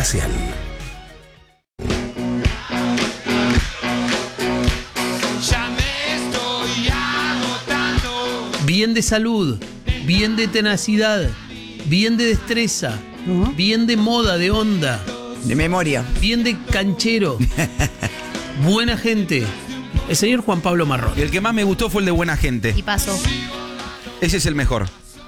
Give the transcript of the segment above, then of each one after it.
La 100. Bien de salud, bien de tenacidad, bien de destreza, bien de moda, de onda, de memoria, bien de canchero, buena gente. El señor Juan Pablo Marrón. El que más me gustó fue el de buena gente. Y paso. Ese es el mejor.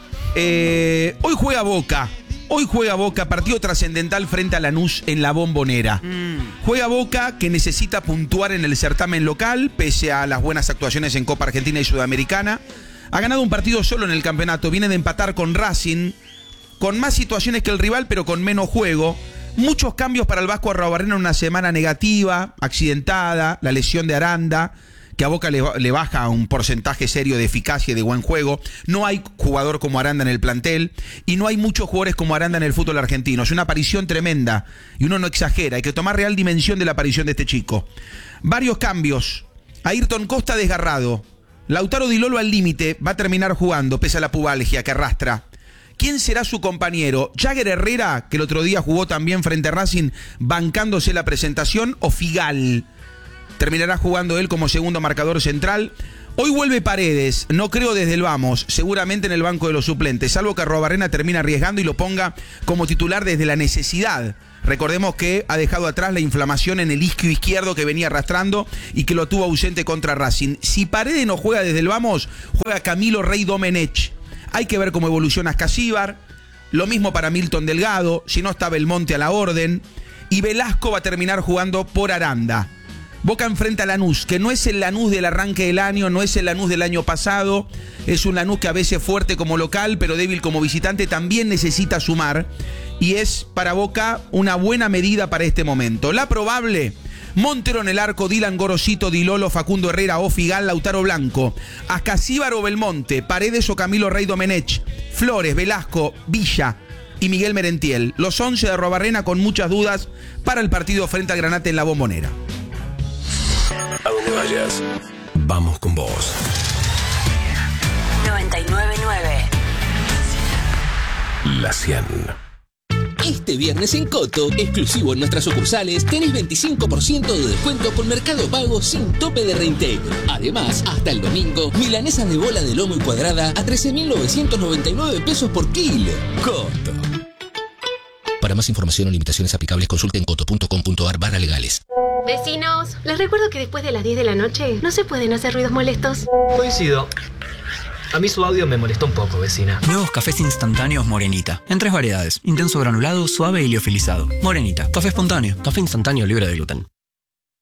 Hoy juega Boca. Hoy juega Boca, partido trascendental frente a Lanús en la Bombonera. Juega Boca, que necesita puntuar en el certamen local, pese a las buenas actuaciones en Copa Argentina y Sudamericana. Ha ganado un partido solo en el campeonato, viene de empatar con Racing, con más situaciones que el rival, pero con menos juego. Muchos cambios para el Vasco Arruabarrena en una semana negativa, accidentada, la lesión de Aranda, que a Boca le baja un porcentaje serio de eficacia y de buen juego. No hay jugador como Aranda en el plantel y no hay muchos jugadores como Aranda en el fútbol argentino. Es una aparición tremenda y uno no exagera. Hay que tomar real dimensión de la aparición de este chico. Varios cambios. Ayrton Costa desgarrado. Lautaro Di Lolo al límite, va a terminar jugando pese a la pubalgia que arrastra. ¿Quién será su compañero? ¿Jagger Herrera, que el otro día jugó también frente a Racing, bancándose la presentación, o Figal? Terminará jugando él como segundo marcador central. Hoy vuelve Paredes, no creo desde el vamos, seguramente en el banco de los suplentes, salvo que Arruabarrena termine arriesgando y lo ponga como titular desde la necesidad. Recordemos que ha dejado atrás la inflamación en el isquio izquierdo que venía arrastrando y que lo tuvo ausente contra Racing. Si Paredes no juega desde el vamos, juega Camilo Rey Domenech. Hay que ver cómo evoluciona Ascasíbar. Lo mismo para Milton Delgado, si no está Belmonte a la orden. Y Velasco va a terminar jugando por Aranda. Boca enfrenta a Lanús, que no es el Lanús del arranque del año, no es el Lanús del año pasado. Es un Lanús que a veces fuerte como local, pero débil como visitante, también necesita sumar. Y es para Boca una buena medida para este momento. La probable: Montero en el arco, Dylan Gorosito, Di Lolo, Facundo Herrera o Figal, Lautaro Blanco, Ascasíbar o Belmonte, Paredes o Camilo Rey Domenech, Flores, Velasco, Villa y Miguel Merentiel. Los 11 de Arruabarrena con muchas dudas para el partido frente al Granate en la Bombonera. A donde vayas, vamos con vos. 99.9 La 100. Este viernes en Coto, exclusivo en nuestras sucursales, tenés 25% de descuento con Mercado Pago sin tope de reintegro. Además, hasta el domingo, milanesas de bola de lomo y cuadrada a 13.999 pesos por kilo. Coto. Para más información o limitaciones aplicables, consulten coto.com.ar/legales. Vecinos, les recuerdo que después de las 10 de la noche no se pueden hacer ruidos molestos. Coincido. A mí su audio me molestó un poco, vecina. Nuevos cafés instantáneos Morenita. En 3 variedades: intenso granulado, suave y liofilizado. Morenita, café espontáneo. Café instantáneo libre de gluten.